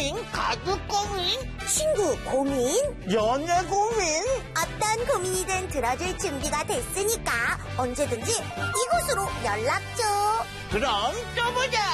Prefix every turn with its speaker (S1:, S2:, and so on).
S1: 고민, 가족 고민,
S2: 친구 고민,
S1: 연애 고민.
S2: 어떤 고민이든 들어줄 준비가 됐으니까 언제든지 이곳으로 연락 줘.
S1: 그럼 또 보자.